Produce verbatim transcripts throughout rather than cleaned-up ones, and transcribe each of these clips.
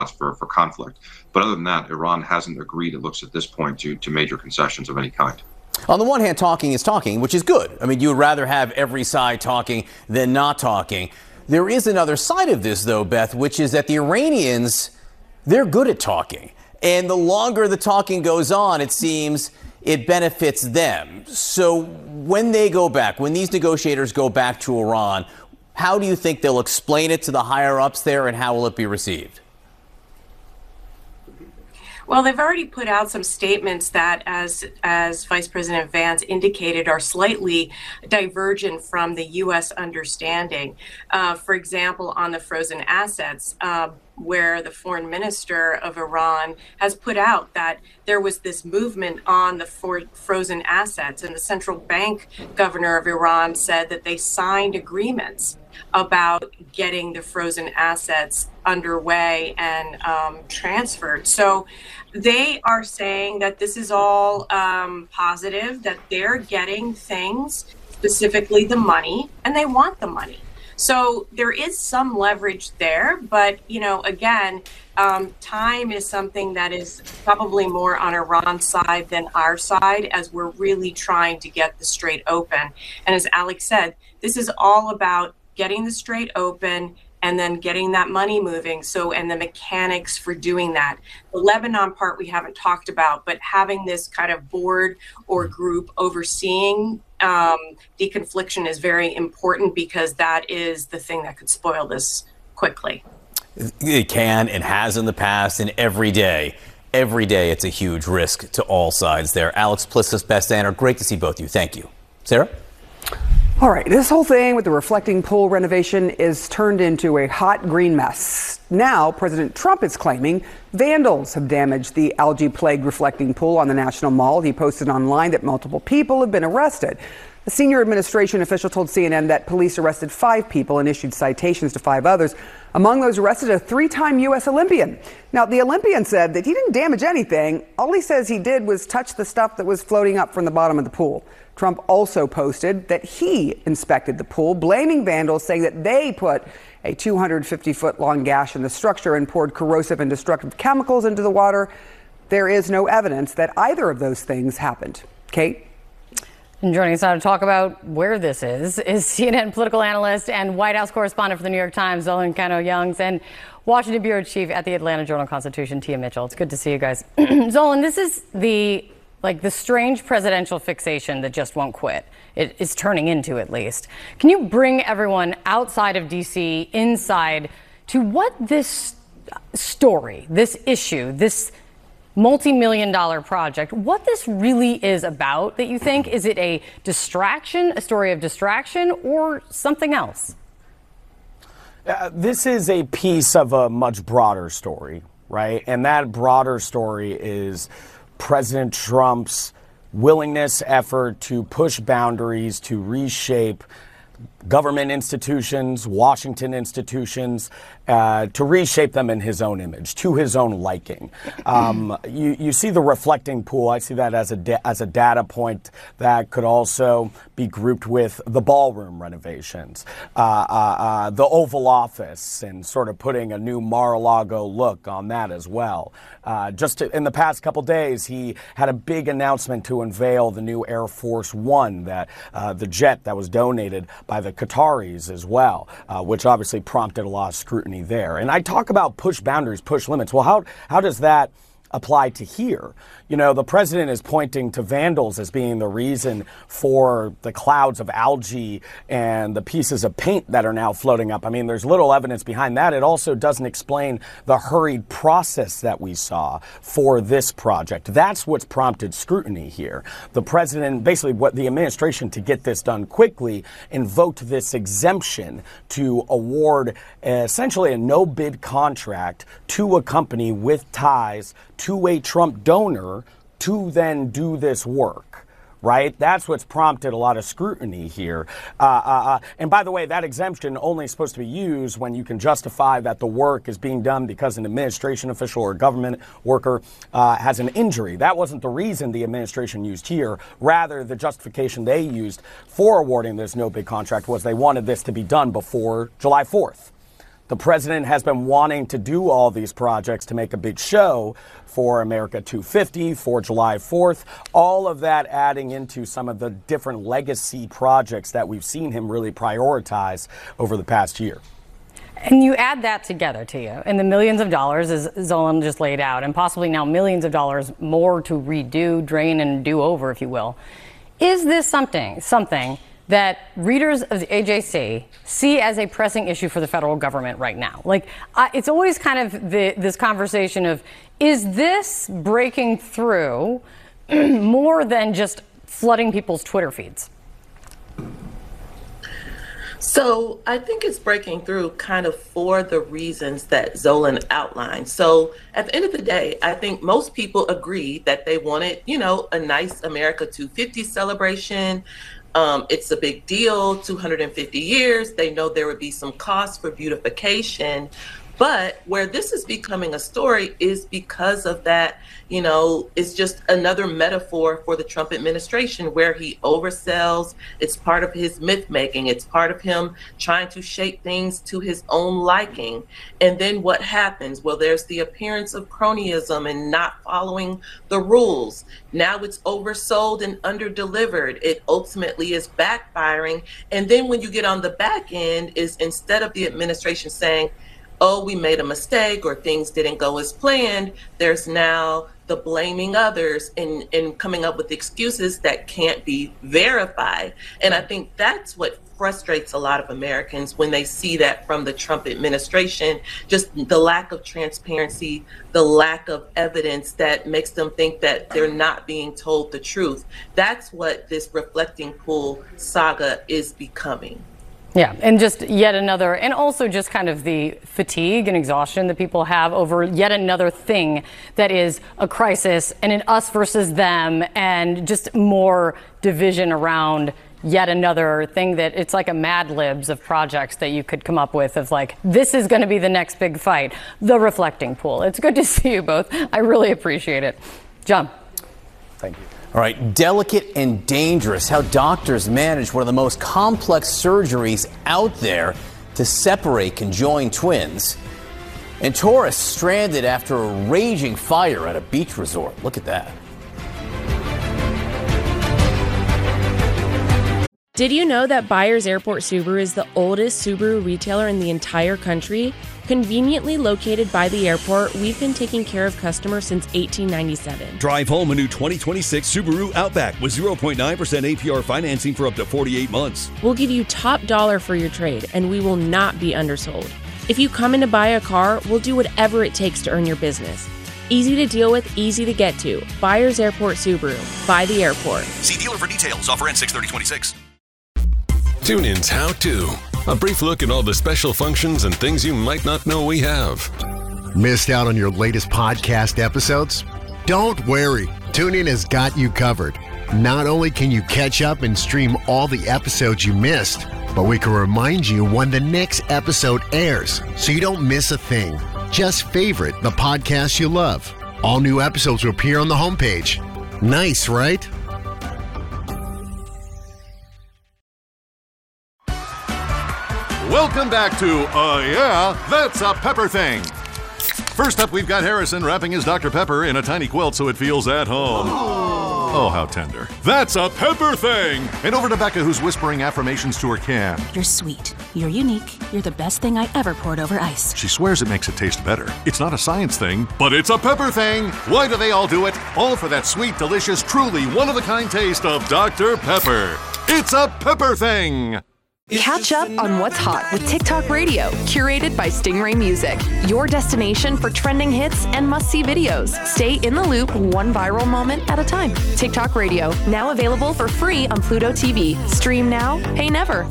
for, for conflict. But other than that, Iran hasn't agreed, it looks at this point, to, to major concessions of any kind. On the one hand, talking is talking, which is good. I mean, you would rather have every side talking than not talking. There is another side of this, though, Beth, which is that the Iranians, they're good at talking. And the longer the talking goes on, it seems it benefits them. So when they go back, when these negotiators go back to Iran, how do you think they'll explain it to the higher-ups there, and how will it be received? Well, they've already put out some statements that, as as Vice President Vance indicated, are slightly divergent from the U S understanding. Uh, for example, on the frozen assets, uh, where the foreign minister of Iran has put out that there was this movement on the for frozen assets, and the central bank governor of Iran said that they signed agreements about getting the frozen assets underway and um, transferred. So they are saying that this is all um, positive, that they're getting things, specifically the money, and they want the money. So there is some leverage there, but, you know, again, um, time is something that is probably more on Iran's side than our side, as we're really trying to get the Strait open. And as Alex said, this is all about getting the Strait open and then getting that money moving. So, and the mechanics for doing that. The Lebanon part we haven't talked about, but having this kind of board or group overseeing um, deconfliction is very important, because that is the thing that could spoil this quickly. It can and has in the past, and every day, every day it's a huge risk to all sides there. Alex Plissos, Beth Stanner, great to see both of you. Thank you. Sarah? All right, this whole thing with the reflecting pool renovation is turned into a hot green mess. Now, President Trump is claiming vandals have damaged the algae-plagued reflecting pool on the National Mall. He posted online that multiple people have been arrested. A senior administration official told C N N that police arrested five people and issued citations to five others. Among those arrested, a three-time U S Olympian. Now, the Olympian said that he didn't damage anything. All he says he did was touch the stuff that was floating up from the bottom of the pool. Trump also posted that he inspected the pool, blaming vandals, saying that they put a two hundred fifty foot long gash in the structure and poured corrosive and destructive chemicals into the water. There is no evidence that either of those things happened. Kate? And joining us now to talk about where this is, is C N N political analyst and White House correspondent for the New York Times, Zolan Kano-Youngs, and Washington bureau chief at the Atlanta Journal-Constitution, Tia Mitchell. It's good to see you guys. Zolan, this is the like the strange presidential fixation that just won't quit. It is turning into, at least. Can you bring everyone outside of D C, inside, to what this story, this issue, this multi-million dollar project, what this really is about that you think? Is it a distraction, a story of distraction, or something else? Uh, this is a piece of a much broader story, right? And that broader story is President Trump's willingness, effort to push boundaries, to reshape government institutions, Washington institutions, uh, to reshape them in his own image, to his own liking. Um, you, you see the reflecting pool. I see that as a da- as a data point that could also be grouped with the ballroom renovations, uh, uh, uh, the Oval Office, and sort of putting a new Mar-a-Lago look on that as well. Uh, just to, in the past couple days, he had a big announcement to unveil the new Air Force One, that uh, the jet that was donated by the Qataris as well, uh, which obviously prompted a lot of scrutiny there. And I talk about push boundaries, push limits. Well, how how does that apply to here? You know, the president is pointing to vandals as being the reason for the clouds of algae and the pieces of paint that are now floating up. I mean, there's little evidence behind that. It also doesn't explain the hurried process that we saw for this project. That's what's prompted scrutiny here. The president, basically what the administration, to get this done quickly, invoked this exemption to award essentially a no-bid contract to a company with ties to a Trump donor to then do this work, right? That's what's prompted a lot of scrutiny here. Uh, uh, uh, and by the way, that exemption only is supposed to be used when you can justify that the work is being done because an administration official or government worker uh, has an injury. That wasn't the reason the administration used here. Rather, the justification they used for awarding this no-bid contract was they wanted this to be done before July fourth. The president has been wanting to do all these projects to make a big show for America two fifty, for July fourth, all of that adding into some of the different legacy projects that we've seen him really prioritize over the past year. And you add that together to you, and the millions of dollars, as Zolan just laid out, and possibly now millions of dollars more to redo, drain, and do over, if you will. Is this something, something that readers of the A J C see as a pressing issue for the federal government right now? Like, uh, it's always kind of the, this conversation of, is this breaking through more than just flooding people's Twitter feeds? So I think it's breaking through kind of for the reasons that Zolan outlined. So at the end of the day, I think most people agree that they wanted, you know, a nice America two fifty celebration. Um, it's a big deal, two hundred fifty years. They know there would be some costs for beautification. But where this is becoming a story is because of that, you know, it's just another metaphor for the Trump administration where he oversells. It's part of his myth making. It's part of him trying to shape things to his own liking. And then what happens? Well, there's the appearance of cronyism and not following the rules. Now it's oversold and underdelivered. It ultimately is backfiring. And then when you get on the back end is instead of the administration saying, oh, we made a mistake or things didn't go as planned, there's now the blaming others and, and coming up with excuses that can't be verified. And I think that's what frustrates a lot of Americans when they see that from the Trump administration, just the lack of transparency, the lack of evidence that makes them think that they're not being told the truth. That's what this reflecting pool saga is becoming. Yeah, and just yet another, and also just kind of the fatigue and exhaustion that people have over yet another thing that is a crisis and an us versus them and just more division around yet another thing that it's like a Mad Libs of projects that you could come up with of like, this is going to be the next big fight, the reflecting pool. It's good to see you both. I really appreciate it. John. Thank you. All right, delicate and dangerous, how doctors manage one of the most complex surgeries out there to separate conjoined twins. And tourists stranded after a raging fire at a beach resort. Look at that. Did you know that Byers Airport Subaru is the oldest Subaru retailer in the entire country? Conveniently located by the airport, we've been taking care of customers since eighteen ninety-seven. Drive home a new twenty twenty-six Subaru Outback with zero point nine percent A P R financing for up to forty-eight months. We'll give you top dollar for your trade, and we will not be undersold. If you come in to buy a car, we'll do whatever it takes to earn your business. Easy to deal with, easy to get to. Byers Airport Subaru. By the airport. See dealer for details. Offer ends six thirty twenty-six. TuneIn's How To. A brief look at all the special functions and things you might not know we have. Missed out on your latest podcast episodes? Don't worry. TuneIn has got you covered. Not only can you catch up and stream all the episodes you missed, but we can remind you when the next episode airs so you don't miss a thing. Just favorite the podcast you love. All new episodes will appear on the homepage. Nice, right? Welcome back to Uh Yeah, That's a Pepper Thing. First up, we've got Harrison wrapping his Doctor Pepper in a tiny quilt so it feels at home. Oh, how tender. That's a Pepper Thing! And over to Becca, who's whispering affirmations to her can. You're sweet. You're unique. You're the best thing I ever poured over ice. She swears it makes it taste better. It's not a science thing, but it's a pepper thing. Why do they all do it? All for that sweet, delicious, truly one-of-a-kind taste of Doctor Pepper. It's a Pepper Thing! Catch up on what's hot with TikTok Radio, curated by Stingray Music. Your destination for trending hits and must-see videos. Stay in the loop, one viral moment at a time. TikTok Radio, now available for free on Pluto T V. Stream now, pay never.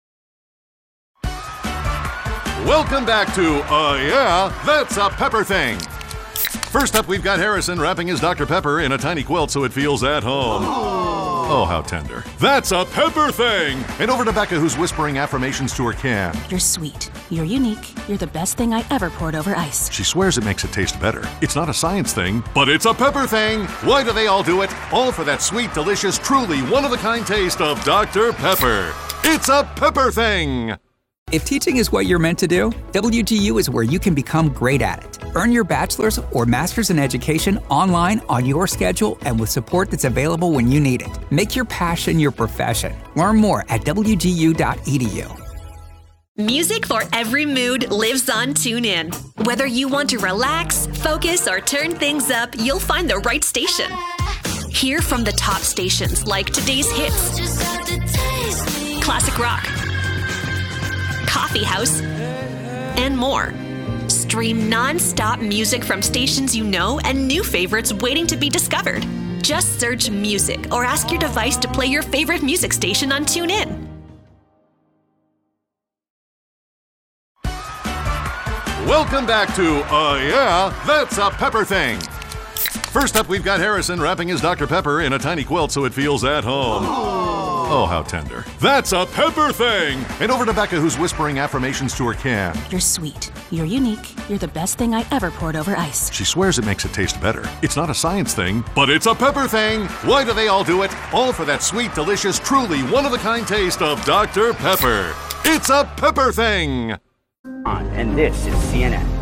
Welcome back to Uh Yeah, That's a Pepper Thing. First up, we've got Harrison wrapping his Doctor Pepper in a tiny quilt so it feels at home. Oh, how tender. That's a Pepper Thing! And over to Becca, who's whispering affirmations to her can. You're sweet. You're unique. You're the best thing I ever poured over ice. She swears it makes it taste better. It's not a science thing, but it's a Pepper Thing! Why do they all do it? All for that sweet, delicious, truly one-of-a-kind taste of Doctor Pepper. It's a Pepper Thing! If teaching is what you're meant to do, W G U is where you can become great at it. Earn your bachelor's or master's in education online on your schedule and with support that's available when you need it. Make your passion your profession. Learn more at W G U dot E D U. Music for every mood lives on TuneIn. Whether you want to relax, focus, or turn things up, you'll find the right station. Hear from the top stations like today's hits, classic rock, coffee house, and more. Stream non-stop music from stations you know and new favorites waiting to be discovered. Just search music or ask your device to play your favorite music station on TuneIn. Welcome back to Uh Yeah, That's a Pepper Thing. First up, we've got Harrison wrapping his Doctor Pepper in a tiny quilt so it feels at home. Oh, how tender. That's a Pepper Thing! And over to Becca, who's whispering affirmations to her can. You're sweet. You're unique. You're the best thing I ever poured over ice. She swears it makes it taste better. It's not a science thing, but it's a pepper thing. Why do they all do it? All for that sweet, delicious, truly one-of-a-kind taste of Doctor Pepper. It's a Pepper Thing! And this is C N N.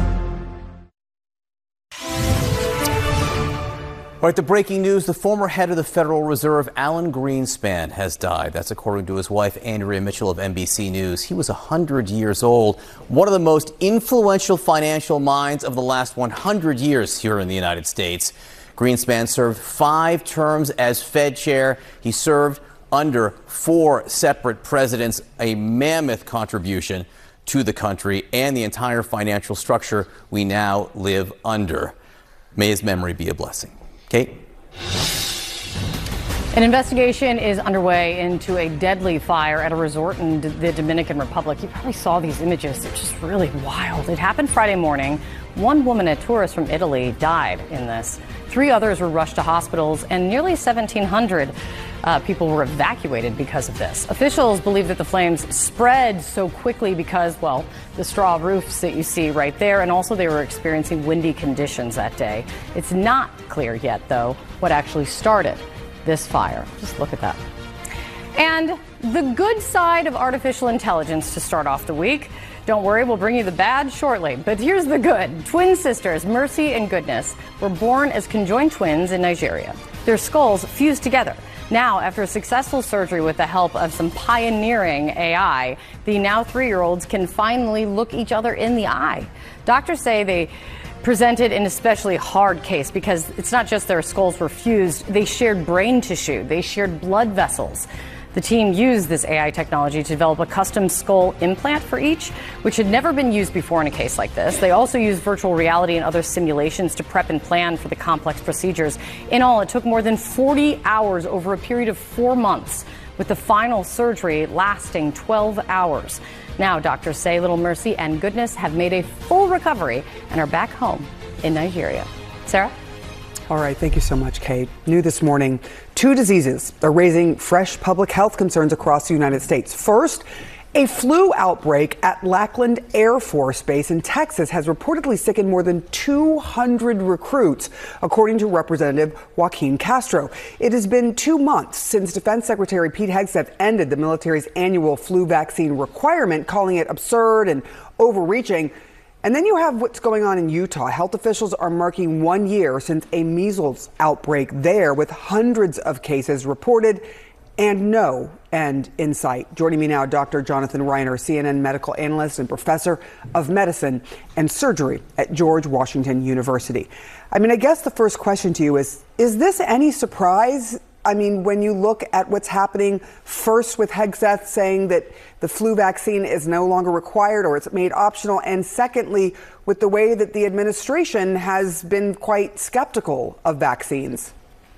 All right, the breaking news, the former head of the Federal Reserve, Alan Greenspan, has died. That's according to his wife, Andrea Mitchell of N B C News. He was one hundred years old, one of the most influential financial minds of the last one hundred years here in the United States. Greenspan served five terms as Fed chair. He served under four separate presidents, a mammoth contribution to the country and the entire financial structure we now live under. May his memory be a blessing. Kate? An investigation is underway into a deadly fire at a resort in the Dominican Republic. You probably saw these images. They're just really wild. It happened Friday morning. One woman, a tourist from Italy, died in this. Three others were rushed to hospitals, and nearly seventeen hundred uh, people were evacuated because of this. Officials believe that the flames spread so quickly because, well, the straw roofs that you see right there, and also they were experiencing windy conditions that day. It's not clear yet, though, what actually started this fire. Just look at that. And the good side of artificial intelligence to start off the week. Don't worry, we'll bring you the bad shortly. But here's the good. Twin sisters, Mercy and Goodness, were born as conjoined twins in Nigeria. Their skulls fused together. Now, after a successful surgery with the help of some pioneering A I, the now three-year-olds can finally look each other in the eye. Doctors say they presented an especially hard case because it's not just their skulls were fused, they shared brain tissue, they shared blood vessels. The team used this A I technology to develop a custom skull implant for each, which had never been used before in a case like this. They also used virtual reality and other simulations to prep and plan for the complex procedures. In all, it took more than forty hours over a period of four months, with the final surgery lasting twelve hours. Now, doctors say little Mercy and Goodness have made a full recovery and are back home in Nigeria. Sarah? All right, thank you so much, Kate. New this morning, two diseases are raising fresh public health concerns across the United States. First, a flu outbreak at Lackland Air Force Base in Texas has reportedly sickened more than two hundred recruits, according to Representative Joaquin Castro. It has been two months since Defense Secretary Pete Hegseth ended the military's annual flu vaccine requirement, calling it absurd and overreaching. And then you have what's going on in Utah. Health officials are marking one year since a measles outbreak there, with hundreds of cases reported and no end in sight. Joining me now, Doctor Jonathan Reiner, C N N medical analyst and professor of medicine and surgery at George Washington University. I mean, I guess the first question to you is, is this any surprise? I mean, when you look at what's happening first with Hegseth saying that the flu vaccine is no longer required or it's made optional, and secondly, with the way that the administration has been quite skeptical of vaccines.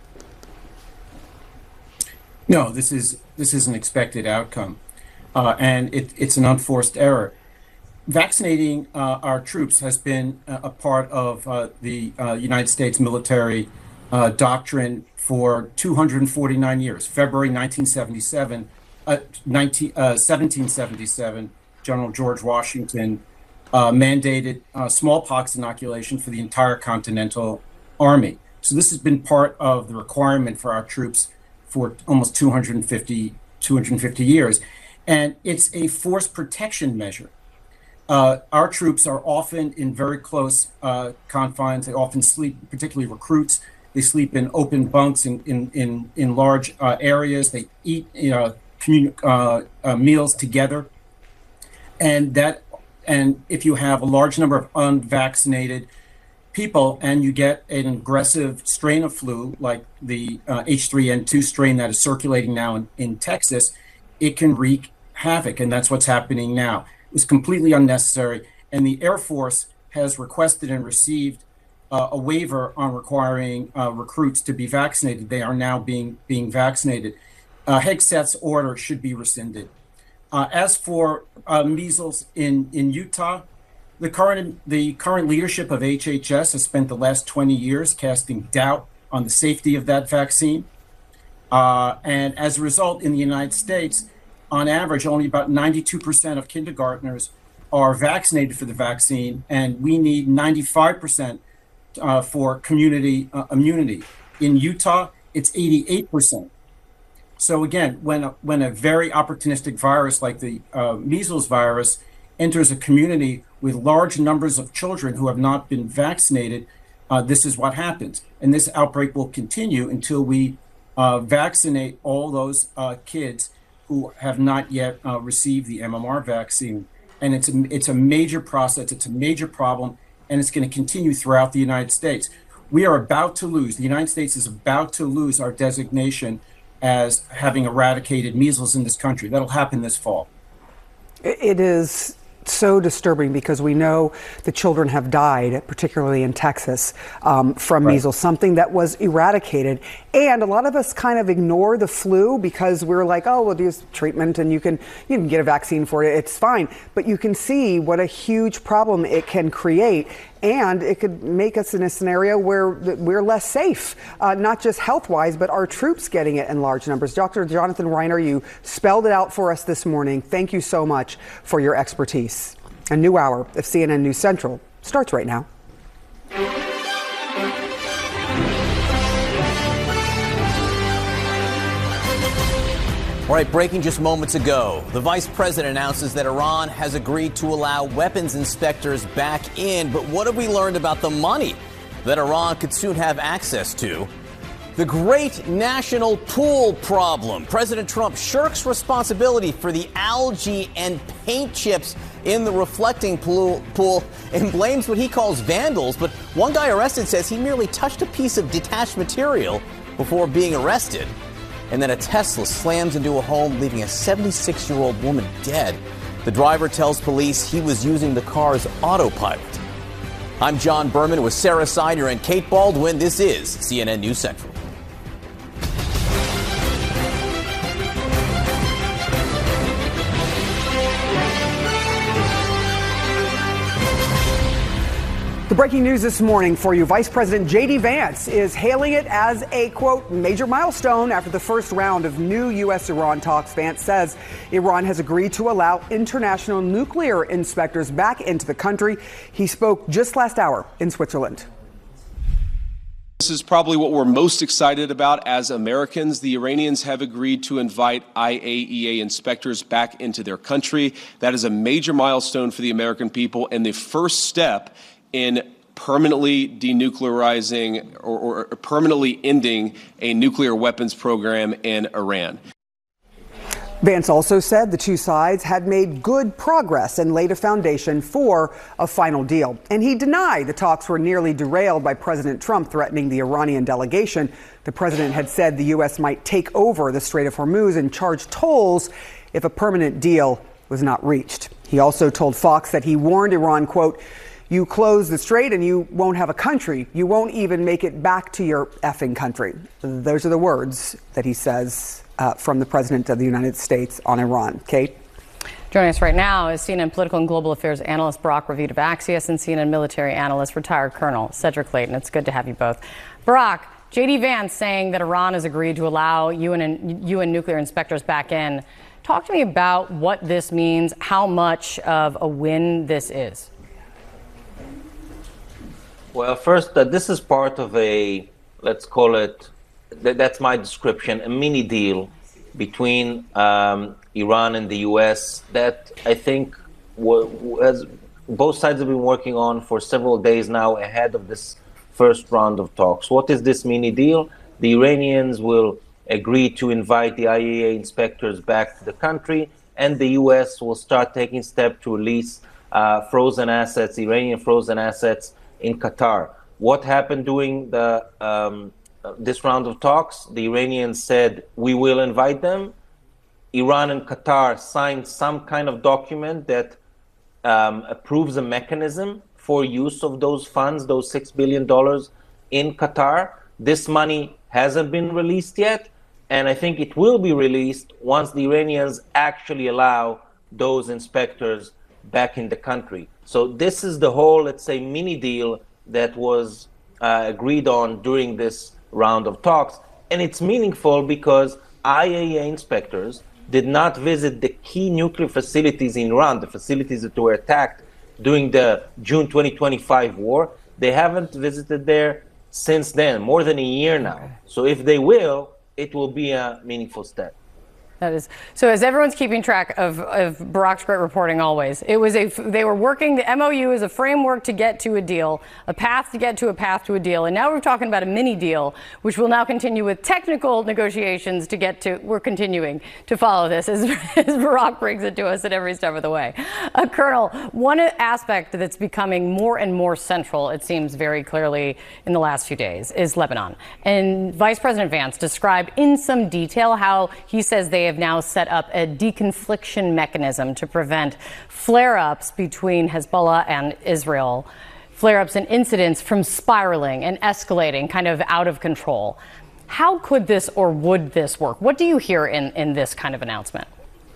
No, this is this is an expected outcome, uh, and it, it's an unforced error. Vaccinating uh, our troops has been a part of uh, the uh, United States military uh, doctrine for two hundred forty-nine years. February nineteen seventy-seven, uh, nineteen, uh, seventeen seventy-seven, General George Washington uh, mandated uh, smallpox inoculation for the entire Continental Army. So this has been part of the requirement for our troops for almost two hundred fifty, two hundred fifty years. and it's a force protection measure. Uh, our troops are often in very close uh, confines. They often sleep, particularly recruits. They sleep in open bunks in in in, in large uh, areas. They eat you know commun- uh, uh, meals together, and that and if you have a large number of unvaccinated people and you get an aggressive strain of flu like the uh, H three N two strain that is circulating now in, in Texas, it can wreak havoc, and that's what's happening now. It was completely unnecessary, and the Air Force has requested and received uh, a waiver on requiring uh, recruits to be vaccinated. They are now being being vaccinated. Uh, Hegseth's order should be rescinded. Uh, as for uh, measles in, in Utah, the current the current leadership of H H S has spent the last twenty years casting doubt on the safety of that vaccine. Uh, and as a result, in the United States, on average, only about ninety-two percent of kindergartners are vaccinated for the vaccine, and we need ninety-five percent uh, for community uh, immunity. In Utah, it's eighty-eight percent. So again, when a, when a very opportunistic virus like the uh, measles virus enters a community with large numbers of children who have not been vaccinated, uh, this is what happens. And this outbreak will continue until we uh, vaccinate all those uh, kids who have not yet uh, received the M M R vaccine. And it's a, it's a major process, it's a major problem, and it's going to continue throughout the United States. We are about to lose, the United States is about to lose our designation as having eradicated measles in this country. That'll happen this fall. It is so disturbing because we know the children have died, particularly in Texas, um, from Right. measles, something that was eradicated. And a lot of us kind of ignore the flu because we're like, oh, we'll do this treatment and you can you can get a vaccine for it. It's fine. But you can see what a huge problem it can create. And it could make us in a scenario where th- we're less safe, uh, not just health-wise, but our troops getting it in large numbers. Doctor Jonathan Reiner, you spelled it out for us this morning. Thank you so much for your expertise. A new hour of C N N News Central starts right now. All right, breaking just moments ago, the vice president announces that Iran has agreed to allow weapons inspectors back in. But what have we learned about the money that Iran could soon have access to? The great national pool problem. President Trump shirks responsibility for the algae and paint chips in the reflecting pool, pool and blames what he calls vandals. But one guy arrested says he merely touched a piece of detached material before being arrested. And then a Tesla slams into a home, leaving a seventy-six-year-old woman dead. The driver tells police he was using the car's autopilot. I'm John Berman with Sarah Sider and Kate Baldwin. This is C N N News Central. The breaking news this morning for you, Vice President J D Vance is hailing it as a, quote, major milestone after the first round of new U S-Iran talks. Vance says Iran has agreed to allow international nuclear inspectors back into the country. He spoke just last hour in Switzerland. This is probably what we're most excited about as Americans. The Iranians have agreed to invite I A E A inspectors back into their country. That is a major milestone for the American people and the first step in permanently denuclearizing or, or permanently ending a nuclear weapons program in Iran. Vance also said the two sides had made good progress and laid a foundation for a final deal. And he denied the talks were nearly derailed by President Trump threatening the Iranian delegation. The president had said the U S might take over the Strait of Hormuz and charge tolls if a permanent deal was not reached. He also told Fox that he warned Iran, quote, "You close the strait and you won't have a country. You won't even make it back to your effing country." Those are the words that he says uh, from the president of the United States on Iran. Kate? Joining us right now is C N N political and global affairs analyst Barack Ravid of Axios and C N N military analyst, retired Colonel Cedric Clayton. It's good to have you both. Barack, J D Vance saying that Iran has agreed to allow U N, U N nuclear inspectors back in. Talk to me about what this means, how much of a win this is. Well, first, uh, this is part of a, let's call it, th- that's my description, a mini deal between um, Iran and the U S that I think wa- has, both sides have been working on for several days now ahead of this first round of talks. What is this mini deal? The Iranians will agree to invite the I A E A inspectors back to the country, and the U S will start taking steps to release uh, frozen assets, Iranian frozen assets in Qatar. What happened during the um, this round of talks? The Iranians said, we will invite them. Iran and Qatar signed some kind of document that um, approves a mechanism for use of those funds, those six billion dollars in Qatar. This money hasn't been released yet, and I think it will be released once the Iranians actually allow those inspectors back in the country. So this is the whole, let's say, mini deal that was uh, agreed on during this round of talks. And it's meaningful because I A E A inspectors did not visit the key nuclear facilities in Iran, the facilities that were attacked during the June twenty twenty-five war. They haven't visited there since then, more than a year now. Okay. So if they will, it will be a meaningful step. That is so. As everyone's keeping track of, of Barak's great reporting, always it was a. They were working. The M O U is a framework to get to a deal, a path to get to a path to a deal, and now we're talking about a mini deal, which will now continue with technical negotiations to get to. We're continuing to follow this as, as Barak brings it to us at every step of the way. Uh, Colonel, one aspect that's becoming more and more central, it seems very clearly in the last few days, is Lebanon. And Vice President Vance described in some detail how he says they have now set up a deconfliction mechanism to prevent flare-ups between Hezbollah and Israel, flare-ups and incidents from spiraling and escalating kind of out of control. How could this or would this work? What do you hear in, in this kind of announcement?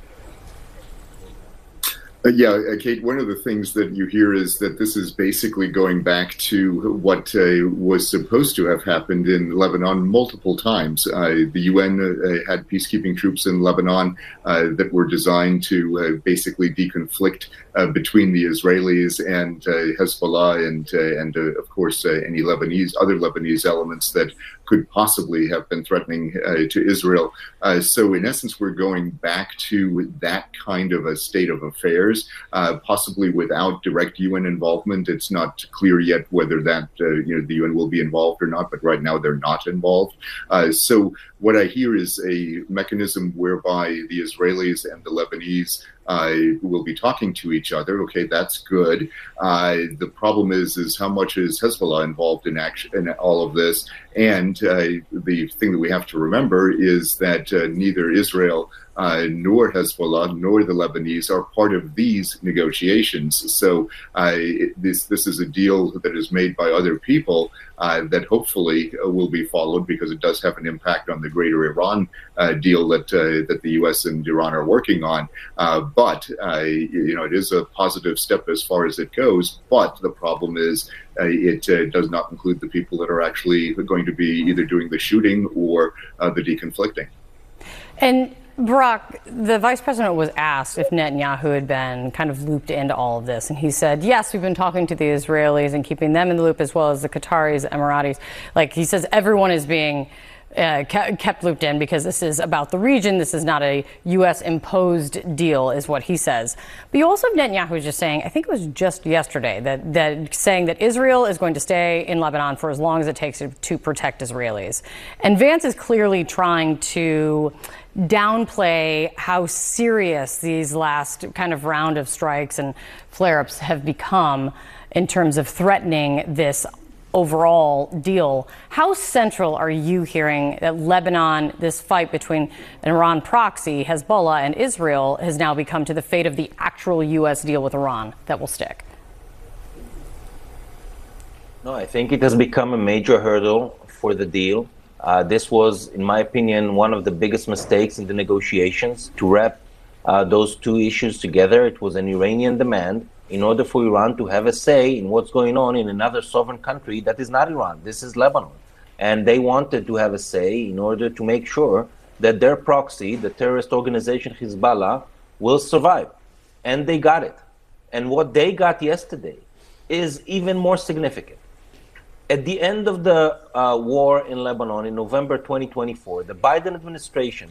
Uh, yeah, uh, Kate, one of the things that you hear is that this is basically going back to what uh, was supposed to have happened in Lebanon multiple times. Uh, the U N uh, had peacekeeping troops in Lebanon uh, that were designed to uh, basically deconflict uh, between the Israelis and uh, Hezbollah and, uh, and uh, of course, uh, any Lebanese, other Lebanese elements that could possibly have been threatening uh, to Israel. Uh, so in essence, we're going back to that kind of a state of affairs, uh, possibly without direct U N involvement. It's not clear yet whether that uh, you know the U N will be involved or not, but right now they're not involved. Uh, so what I hear is a mechanism whereby the Israelis and the Lebanese Uh, will be talking to each other. Okay, that's good. Uh, the problem is, is how much is Hezbollah involved in action in all of this? And uh, the thing that we have to remember is that uh, neither Israel uh, nor Hezbollah nor the Lebanese are part of these negotiations. So uh, it, this this is a deal that is made by other people uh, that hopefully uh, will be followed, because it does have an impact on the greater Iran uh, deal that uh, that the U S and Iran are working on. Uh, But, uh, you know, it is a positive step as far as it goes. But the problem is uh, it uh, does not include the people that are actually going to be either doing the shooting or uh, the deconflicting. And Barak, the vice president was asked if Netanyahu had been kind of looped into all of this. And he said, yes, we've been talking to the Israelis and keeping them in the loop, as well as the Qataris, Emiratis. Like he says, everyone is being Uh, kept looped in because this is about the region. This is not a U S imposed deal, is what he says. But you also have Netanyahu just saying, I think it was just yesterday, that, that saying that Israel is going to stay in Lebanon for as long as it takes to, to protect Israelis. And Vance is clearly trying to downplay how serious these last kind of round of strikes and flare-ups have become in terms of threatening this overall deal. How central are you hearing that Lebanon, this fight between an Iran proxy, Hezbollah, and Israel, has now become to the fate of the actual U S deal with Iran that will stick? No, I think it has become a major hurdle for the deal. Uh, this was, in my opinion, one of the biggest mistakes in the negotiations to wrap uh, those two issues together. It was an Iranian demand in order for Iran to have a say in what's going on in another sovereign country that is not Iran. This is Lebanon. And they wanted to have a say in order to make sure that their proxy, the terrorist organization Hezbollah, will survive. And they got it. And what they got yesterday is even more significant. At the end of the uh, war in Lebanon in November twenty twenty-four, the Biden administration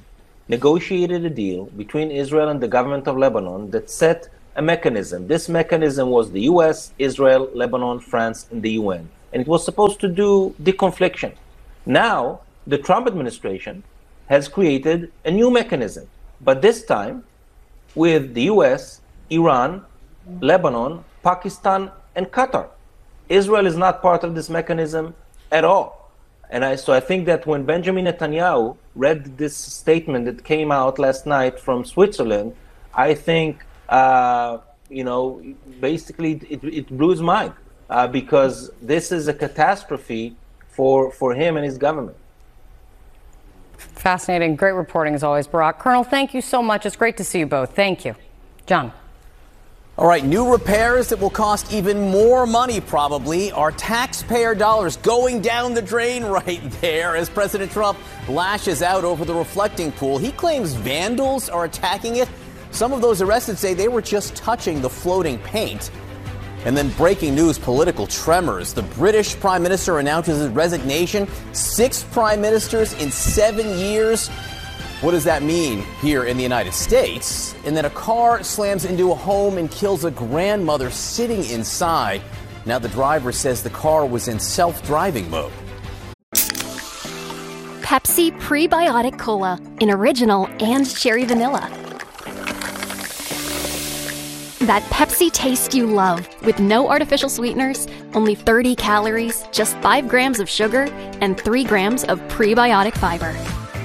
negotiated a deal between Israel and the government of Lebanon that set a mechanism. This mechanism was the U S, Israel, Lebanon, France, and the U N. And it was supposed to do deconfliction. Now, the Trump administration has created a new mechanism, but this time with the U S, Iran, Lebanon, Pakistan, and Qatar. Israel is not part of this mechanism at all. And I, so I think that when Benjamin Netanyahu read this statement that came out last night from Switzerland, I think, uh, you know, basically it, it blew his mind uh, because this is a catastrophe for, for him and his government. Fascinating. Great reporting as always, Barak. Colonel, thank you so much. It's great to see you both. Thank you. John. All right, new repairs that will cost even more money, probably. Our taxpayer dollars going down the drain right there as President Trump lashes out over the reflecting pool. He claims vandals are attacking it. Some of those arrested say they were just touching the floating paint. And then breaking news, political tremors. The British Prime Minister announces his resignation. Six prime ministers in seven years. What does that mean here in the United States? And then a car slams into a home and kills a grandmother sitting inside. Now the driver says the car was in self-driving mode. Pepsi Prebiotic Cola in original and cherry vanilla. That Pepsi taste you love with no artificial sweeteners, only thirty calories, just five grams of sugar, and three grams of prebiotic fiber.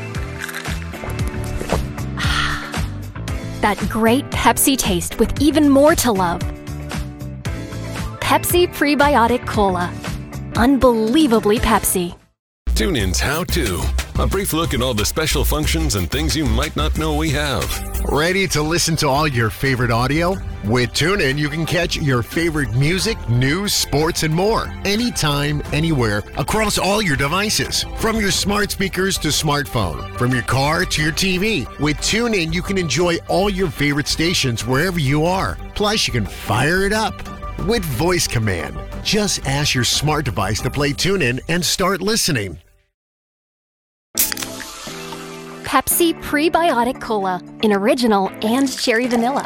That great Pepsi taste with even more to love. Pepsi Prebiotic Cola. Unbelievably Pepsi. TuneIn's How To. A brief look at all the special functions and things you might not know we have. Ready to listen to all your favorite audio? With TuneIn, you can catch your favorite music, news, sports, and more. Anytime, anywhere, across all your devices. From your smart speakers to smartphone. From your car to your T V. With TuneIn, you can enjoy all your favorite stations wherever you are. Plus, you can fire it up with voice command. Just ask your smart device to play TuneIn and start listening. Pepsi Prebiotic Cola in original and cherry vanilla.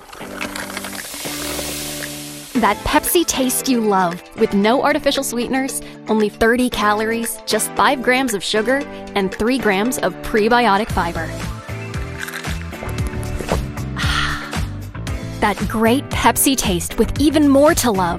That Pepsi taste you love with no artificial sweeteners, only thirty calories, just five grams of sugar, and three grams of prebiotic fiber. That great Pepsi taste with even more to love.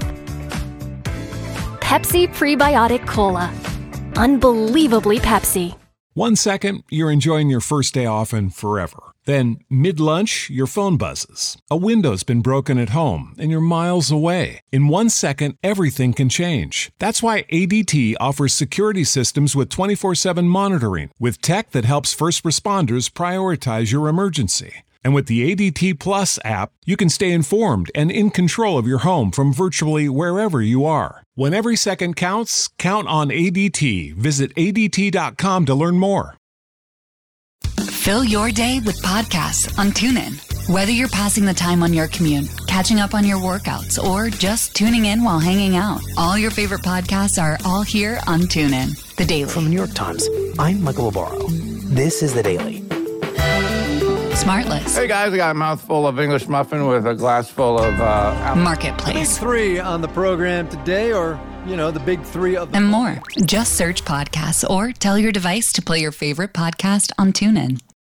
Pepsi Prebiotic Cola. Unbelievably Pepsi. One second, you're enjoying your first day off and forever. Then, mid-lunch, your phone buzzes. A window's been broken at home, and you're miles away. In one second, everything can change. That's why A D T offers security systems with twenty-four seven monitoring, with tech that helps first responders prioritize your emergency. And with the A D T Plus app, you can stay informed and in control of your home from virtually wherever you are. When every second counts, count on A D T. Visit A D T dot com to learn more. Fill your day with podcasts on TuneIn. Whether you're passing the time on your commute, catching up on your workouts, or just tuning in while hanging out, all your favorite podcasts are all here on TuneIn. The Daily. From the New York Times, I'm Michael Obaro. This is The Daily. Smartless. Hey guys, I got a mouthful of English muffin with a glass full of uh, apple. Marketplace. Big three on the program today, or, you know, the big three of the... And more. Just search podcasts or tell your device to play your favorite podcast on TuneIn.